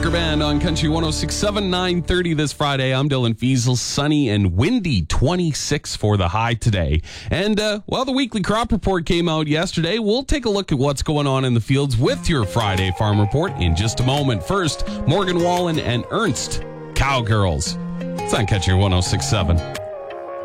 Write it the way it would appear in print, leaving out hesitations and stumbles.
Breaker Band on Country 106.7, 9:30 this Friday. I'm Dylan Feasel. Sunny and windy, 26 for the high today. And, the weekly crop report came out yesterday. We'll take a look at what's going on in the fields with your Friday farm report in just a moment. First, Morgan Wallen and Ernst, Cowgirls. It's on Country 106.7.